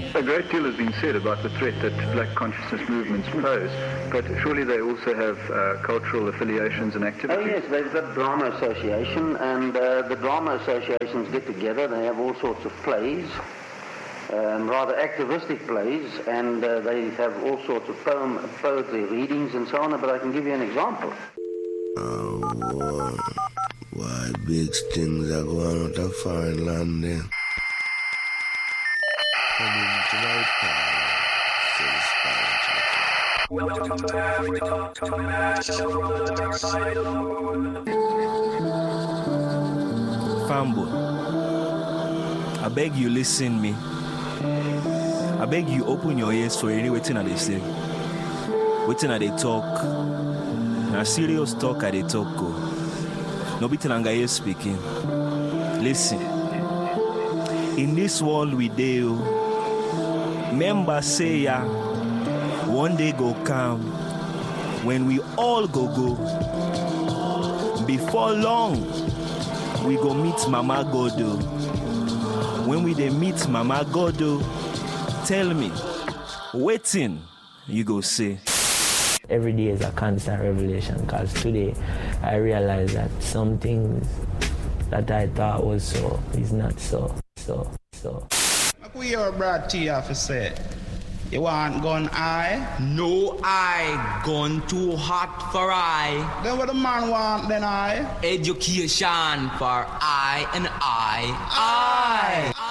A great deal has been said about the threat that black consciousness movements pose, but surely they also have cultural affiliations and activities? Oh yes, they've got drama association, and the drama associations get together. They have all sorts of plays, rather activistic plays, and they have all sorts of poetry readings and so on, but I can give you an example. Oh, why big things are going out of foreign land then? Coming to my Fanboy, I beg you listen me. I beg you open your ears for any waiting at they say. Waiting at they talk. Now serious talk at they talk go. No beating anga here speaking. Listen. In this world we do, members say ya, one day go come when we all go. Before long, we go meet Mama Godo. When we dey meet Mama Godo, tell me, waiting, you go say. Every day is a constant revelation, because today I realize that some things that I thought was so is not so. Like we hear Brad T have to say, you want gun eye? No eye, gun too hot for eye. Then what the man want then eye? Education for I and I.